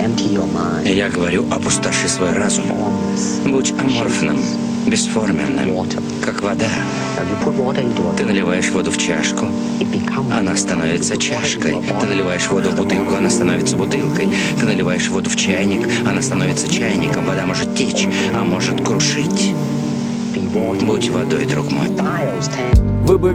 Я говорю, опустоши свой разум. Будь аморфным, бесформенным, как вода. Ты наливаешь воду в чашку, она становится чашкой. Ты наливаешь воду в бутылку, она становится бутылкой. Ты наливаешь воду в чайник, она становится чайником. Вода может течь, а может крушить. Будь водой, друг мой. Вы бы